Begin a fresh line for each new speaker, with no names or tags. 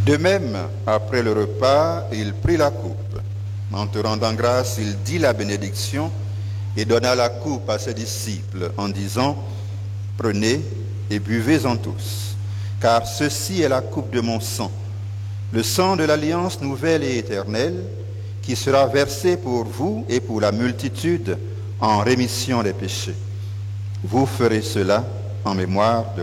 De même, après le repas, il prit la coupe. En te rendant grâce, il dit la bénédiction et donna la coupe à ses disciples en disant, « Prenez et buvez-en tous, car ceci est la coupe de mon sang, le sang de l'alliance nouvelle et éternelle, qui sera versé pour vous et pour la multitude en rémission des péchés. Vous ferez cela en mémoire de moi. »